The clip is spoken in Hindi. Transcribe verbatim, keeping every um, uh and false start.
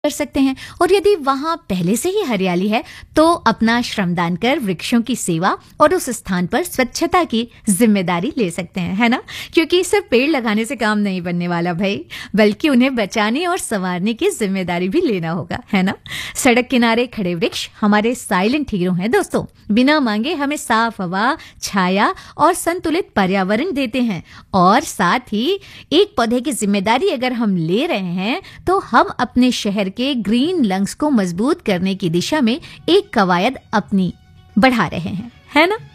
कर सकते हैं। और यदि वहां पहले से ही हरियाली है तो अपना श्रमदान कर वृक्षों की सेवा और उस स्थान पर स्वच्छता की जिम्मेदारी ले सकते हैं, है ना? क्योंकि सिर्फ पेड़ लगाने से काम नहीं बनने वाला भाई, बल्कि उन्हें बचाने और संवारने की जिम्मेदारी भी लेना होगा, है ना? सड़क किनारे खड़े वृक्ष हमारे साइलेंट हीरो हैं दोस्तों। बिना मांगे हमें साफ हवा, छाया और संतुलित पर्यावरण देते हैं। और साथ ही एक पौधे की जिम्मेदारी अगर हम ले रहे हैं तो हम अपने शहर के ग्रीन लंग्स को मजबूत करने की दिशा में एक कवायद अपनी बढ़ा रहे हैं, है ना?